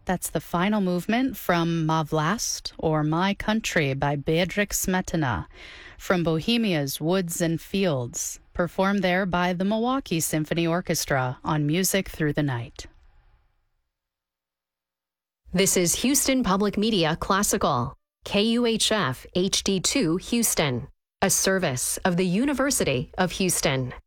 That's the final movement from Ma Vlast, or My Country by Bedřich Smetana, from Bohemia's Woods and Fields, performed there by the Milwaukee Symphony Orchestra on Music Through the Night. This is Houston Public Media Classical, KUHF HD2 Houston, a service of the University of Houston.